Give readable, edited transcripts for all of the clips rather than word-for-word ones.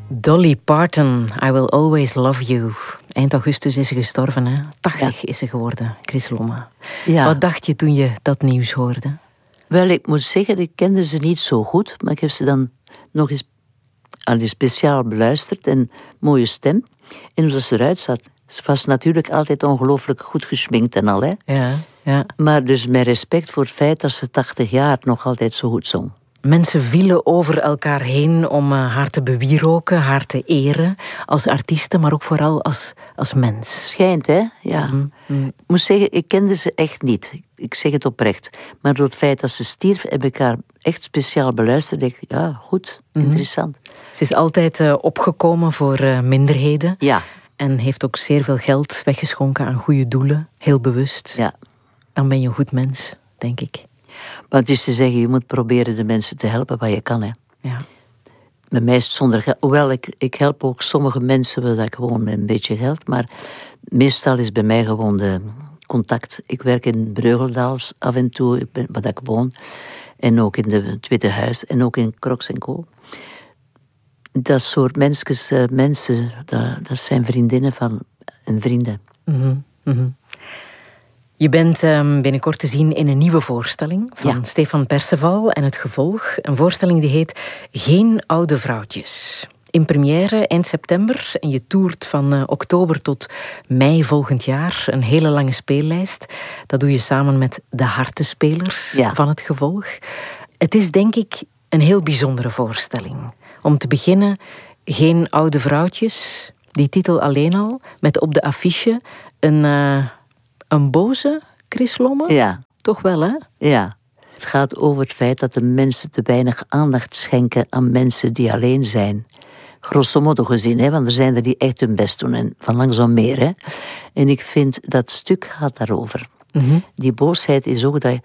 Dolly Parton, I Will Always Love You. Eind augustus is ze gestorven, hè? 80 is ze geworden, Chris Lomma. Ja. Wat dacht je toen je dat nieuws hoorde? Wel, ik moet zeggen, ik kende ze niet zo goed, maar ik heb ze dan nog eens speciaal beluisterd en mooie stem. En hoe ze eruit zat. Ze was natuurlijk altijd ongelooflijk goed geschminkt en al, hè. Ja, ja. Maar dus met respect voor het feit dat ze 80 jaar nog altijd zo goed zong. Mensen vielen over elkaar heen om haar te bewieroken, haar te eren. Als artieste, maar ook vooral als mens. Schijnt, hè? Ja. Ik moet zeggen, ik kende ze echt niet. Ik zeg het oprecht. Maar door het feit dat ze stierf, heb ik haar echt speciaal beluisterd. Ik dacht, ja, goed, interessant. Ze is altijd opgekomen voor minderheden. Ja. En heeft ook zeer veel geld weggeschonken aan goede doelen. Heel bewust. Ja. Dan ben je een goed mens, denk ik. Maar het is te zeggen, je moet proberen de mensen te helpen wat je kan, hè. Ja. Bij mij is het zonder geld. Hoewel, ik help ook sommige mensen dat ik gewoon met een beetje geld. Maar meestal is bij mij gewoon de contact. Ik werk in Breugeldaal af en toe, waar ik woon. En ook in het Tweede Huis. En ook in Crocs & Co. Dat soort mensen, dat zijn vriendinnen van en vrienden. Mm-hmm. Mm-hmm. Je bent binnenkort te zien in een nieuwe voorstelling van Stefan Perceval en Het Gevolg. Een voorstelling die heet Geen oude vrouwtjes. In première eind september en je toert van oktober tot mei volgend jaar. Een hele lange speellijst. Dat doe je samen met de Hartenspelers van Het Gevolg. Het is denk ik een heel bijzondere voorstelling. Om te beginnen, Geen oude vrouwtjes. Die titel alleen al, met op de affiche een boze Chris Lomma? Ja. Toch wel, hè? Ja. Het gaat over het feit dat de mensen te weinig aandacht schenken aan mensen die alleen zijn. Grosso modo gezien, hè, want er zijn er die echt hun best doen en van langzaam meer. Hè. En ik vind dat stuk gaat daarover. Mm-hmm. Die boosheid is ook dat je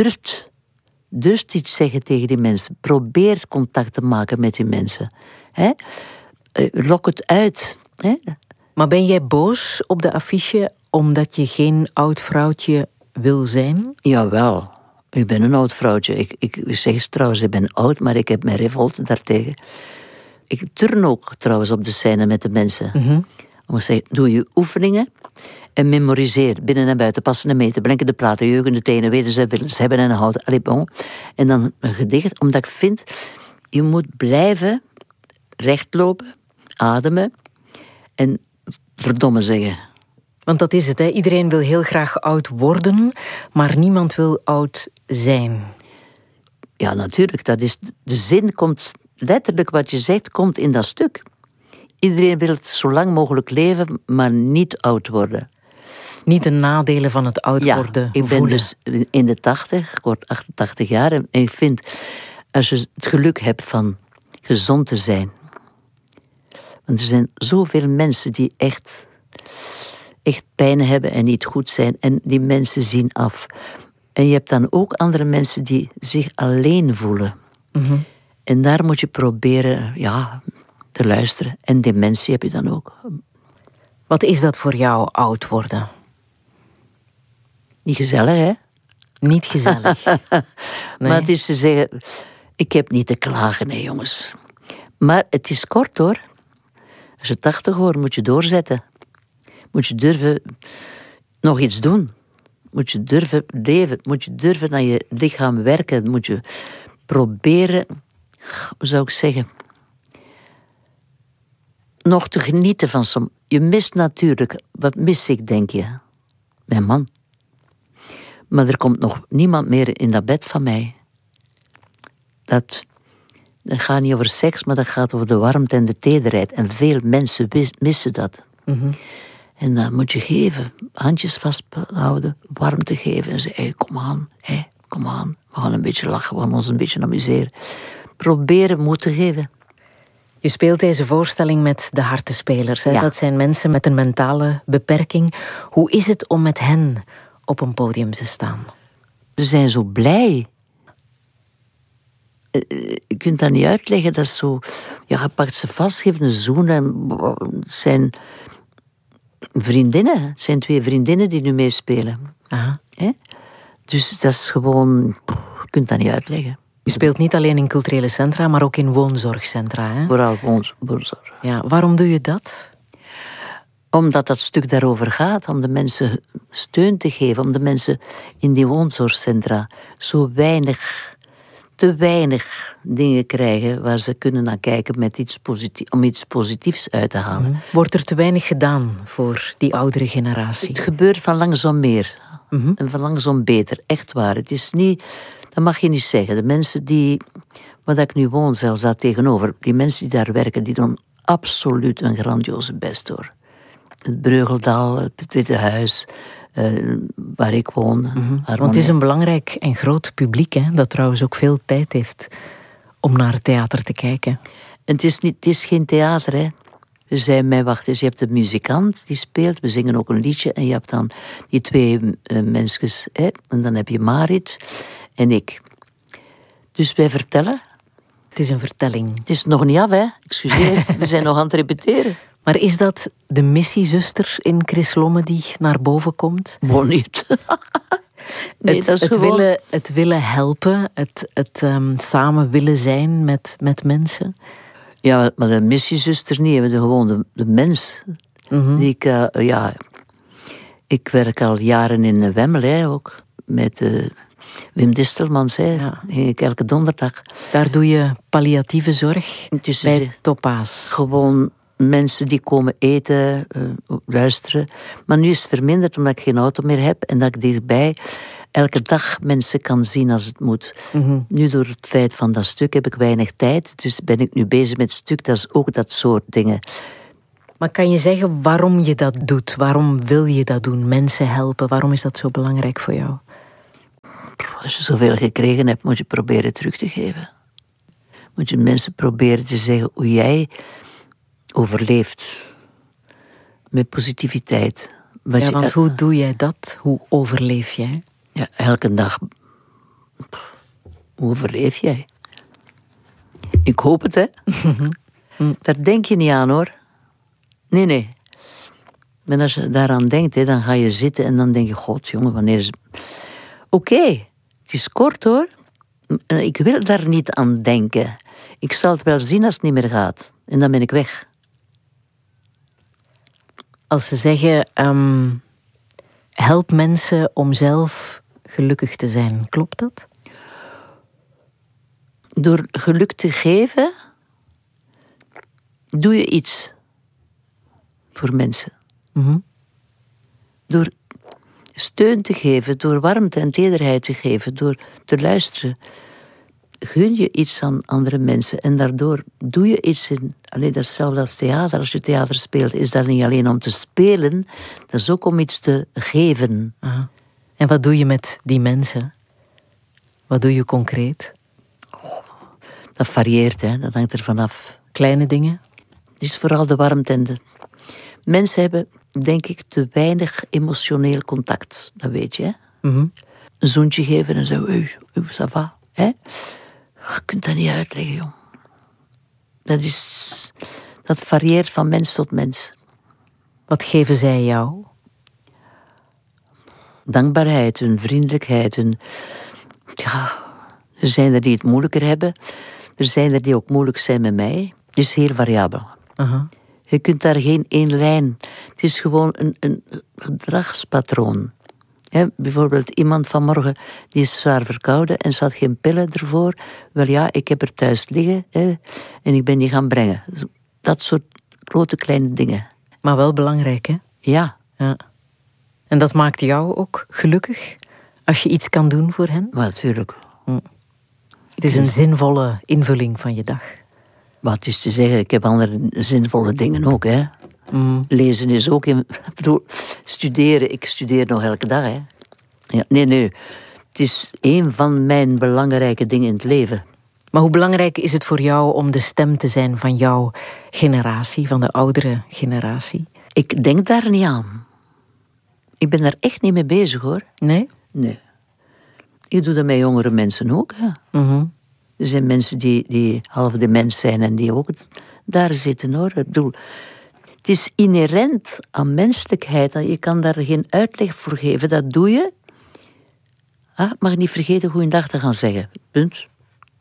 durft iets zeggen tegen die mensen. Probeer contact te maken met die mensen. Hè. Lok het uit. Hè. Maar ben jij boos op de affiche omdat je geen oud vrouwtje wil zijn? Jawel, ik ben een oud vrouwtje. Ik zeg trouwens, ik ben oud, maar ik heb mijn revolte daartegen. Ik turn ook trouwens op de scène met de mensen. Mm-hmm. Om te zeggen, doe je oefeningen en memoriseer. Binnen en buiten, passen en meten, blinken de platen, jeugen de tenen, weten ze, willen ze hebben en houden. Allez, bon. En dan een gedicht, omdat ik vind, je moet blijven rechtlopen, ademen en verdomme zeggen. Want dat is het, hè? Iedereen wil heel graag oud worden, maar niemand wil oud zijn. Ja, natuurlijk. Dat is, de zin komt, letterlijk wat je zegt, komt in dat stuk. Iedereen wil het zo lang mogelijk leven, maar niet oud worden. Niet de nadelen van het oud worden ik ben voelen. Dus in de 80, ik word 88 jaar. En ik vind, als je het geluk hebt van gezond te zijn. Want er zijn zoveel mensen die echt pijn hebben en niet goed zijn. En die mensen zien af. En je hebt dan ook andere mensen die zich alleen voelen. Mm-hmm. En daar moet je proberen te luisteren. En dementie heb je dan ook. Wat is dat voor jou, oud worden? Niet gezellig, hè? Niet gezellig. Nee. Maar het is te zeggen, ik heb niet te klagen, hè, jongens. Maar het is kort, hoor. Als je 80 wordt, moet je doorzetten. Moet je durven nog iets doen. Moet je durven leven. Moet je durven aan je lichaam werken. Moet je proberen, hoe zou ik zeggen, nog te genieten van soms. Je mist natuurlijk, wat mis ik, denk je? Mijn man. Maar er komt nog niemand meer in dat bed van mij. Dat gaat niet over seks, maar dat gaat over de warmte en de tederheid. En veel mensen missen dat. Mm-hmm. En dan moet je geven, handjes vasthouden, warmte geven. En zeggen, kom aan, we gaan een beetje lachen, we gaan ons een beetje amuseren. Proberen moed te geven. Je speelt deze voorstelling met de Hartenspelers. Hè? Ja. Dat zijn mensen met een mentale beperking. Hoe is het om met hen op een podium te staan? Ze zijn zo blij. Je kunt dat niet uitleggen. Dat is zo, je pakt ze vast, geeft een zoen. En het zijn vriendinnen. Het zijn 2 vriendinnen die nu meespelen. Dus dat is gewoon, je kunt dat niet uitleggen. Je speelt niet alleen in culturele centra, maar ook in woonzorgcentra. Hè? Vooral woonzorg. Ja, waarom doe je dat? Omdat dat stuk daarover gaat, om de mensen steun te geven, om de mensen in die woonzorgcentra te weinig dingen krijgen waar ze kunnen naar kijken met om iets positiefs uit te halen. Wordt er te weinig gedaan voor die oudere generatie? Het gebeurt van langzaam meer. En van langzaam beter, echt waar. Het is niet, dat mag je niet zeggen. De mensen die, waar ik nu woon zelfs daar tegenover, die mensen die daar werken, die doen absoluut een grandioze best hoor. Het Breugeldal, het Witte Huis, waar ik woon. Want het is een belangrijk en groot publiek, hè, dat trouwens ook veel tijd heeft om naar theater te kijken. En het is geen theater, hè. We zijn wacht eens, je hebt de muzikant die speelt, we zingen ook een liedje en je hebt dan die twee mensjes, hè, en dan heb je Marit en ik. Dus wij vertellen. Het is een vertelling. Het is nog niet af, hè. Excuseer, we zijn nog aan het repeteren. Maar is dat de missiezuster in Chris Lomme die naar boven komt? Bon niet. Nee, het willen helpen, het samen willen zijn met mensen. Ja, maar de missiezuster niet, gewoon de mens. Die ik werk al jaren in Wemmelij ook, met Wim Distelmans, ging ik elke donderdag. Daar doe je palliatieve zorg bij Topaas. Gewoon mensen die komen eten, luisteren. Maar nu is het verminderd omdat ik geen auto meer heb en dat ik dichtbij elke dag mensen kan zien als het moet. Nu door het feit van dat stuk heb ik weinig tijd, dus ben ik nu bezig met het stuk, dat is ook dat soort dingen. Maar kan je zeggen waarom je dat doet? Waarom wil je dat doen? Mensen helpen, waarom is dat zo belangrijk voor jou? Als je zoveel gekregen hebt, moet je proberen terug te geven. Moet je mensen proberen te zeggen hoe jij overleeft. Met positiviteit. Want hoe doe jij dat? Hoe overleef jij? Ja, elke dag. Hoe overleef jij? Ik hoop het, hè. Daar denk je niet aan, hoor. Nee. Maar als je daaraan denkt, hè, dan ga je zitten en dan denk je, god, jongen, wanneer is... Oké, het is kort, hoor. Ik wil daar niet aan denken. Ik zal het wel zien als het niet meer gaat. En dan ben ik weg. Als ze zeggen, help mensen om zelf gelukkig te zijn, klopt dat? Door geluk te geven, doe je iets voor mensen. Door steun te geven, door warmte en tederheid te geven, door te luisteren, gun je iets aan andere mensen en daardoor doe je iets in. Alleen dat is hetzelfde als theater. Als je theater speelt, is dat niet alleen om te spelen, dat is ook om iets te geven. Aha. En wat doe je met die mensen? Wat doe je concreet? Dat varieert, hè. Dat hangt er vanaf. Kleine dingen? Het is vooral de warmte en de... Mensen hebben, denk ik, te weinig emotioneel contact. Dat weet je, hè. Een zoentje geven en zo, ça va, hè. Je kunt dat niet uitleggen, jong. Dat varieert van mens tot mens. Wat geven zij jou? Dankbaarheid, hun vriendelijkheid, er zijn er die het moeilijker hebben. Er zijn er die ook moeilijk zijn met mij. Het is heel variabel. Je kunt daar geen één lijn... Het is gewoon een gedragspatroon. Bijvoorbeeld iemand vanmorgen, die is zwaar verkouden en ze had geen pillen ervoor. Wel ja, ik heb er thuis liggen en ik ben die gaan brengen. Dat soort grote kleine dingen. Maar wel belangrijk, hè? Ja. En dat maakt jou ook gelukkig? Als je iets kan doen voor hen? Maar natuurlijk. Het is een zinvolle invulling van je dag. Wat is te zeggen, ik heb andere zinvolle dingen ook, hè. Lezen is ook... Ik bedoel, studeren, ik studeer nog elke dag, hè. Ja, nee. Het is een van mijn belangrijke dingen in het leven. Maar hoe belangrijk is het voor jou om de stem te zijn van jouw generatie, van de oudere generatie? Ik denk daar niet aan. Ik ben daar echt niet mee bezig, hoor. Nee? Nee. Ik doe dat met jongere mensen ook, hè. Er zijn mensen die half dement zijn en die ook daar zitten, hoor. Ik bedoel, het is inherent aan menselijkheid. Je kan daar geen uitleg voor geven. Dat doe je. Mag niet vergeten goeiedag te gaan zeggen. Punt.